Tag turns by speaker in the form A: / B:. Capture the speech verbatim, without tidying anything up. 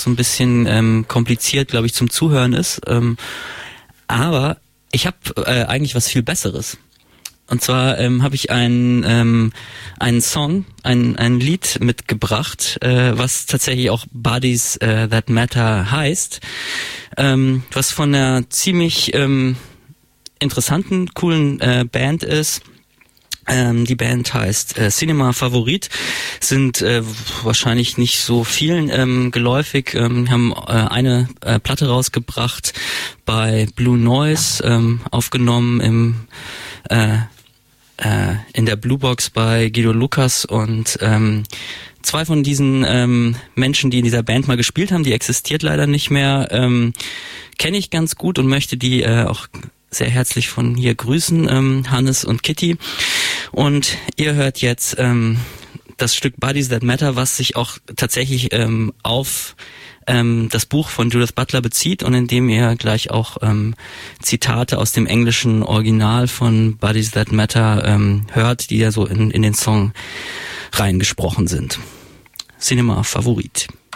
A: so ein bisschen ähm, kompliziert, glaube ich, zum Zuhören ist. Ähm, aber ich habe äh, eigentlich was viel Besseres. Und zwar ähm, habe ich einen ähm, einen Song, ein ein Lied mitgebracht, äh, was tatsächlich auch Bodies äh, That Matter heißt, ähm, was von einer ziemlich ähm, interessanten, coolen äh, Band ist. Ähm, die Band heißt äh, Cinema Favorit, sind äh, wahrscheinlich nicht so vielen ähm, geläufig, ähm, haben äh, eine äh, Platte rausgebracht bei Blue Noise, ähm, aufgenommen im äh, äh, in der Blue Box bei Guido Lukas, und ähm, zwei von diesen ähm, Menschen, die in dieser Band mal gespielt haben, die existiert leider nicht mehr, ähm, kenne ich ganz gut und möchte die äh, auch sehr herzlich von hier grüßen, ähm, Hannes und Kitty. Und ihr hört jetzt ähm, das Stück Bodies That Matter, was sich auch tatsächlich ähm, auf ähm, das Buch von Judith Butler bezieht und in dem ihr gleich auch ähm, Zitate aus dem englischen Original von Bodies That Matter ähm, hört, die ja so in, in den Song reingesprochen sind. Cinema Favorit.